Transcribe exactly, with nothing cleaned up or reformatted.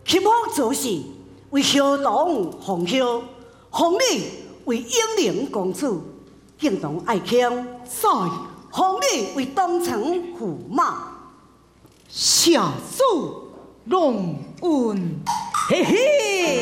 钦福做事为孝堂奉孝，奉礼为英灵公主，敬堂爱卿， 在奉礼为东城驸马。 下属龙运， 嘿嘿。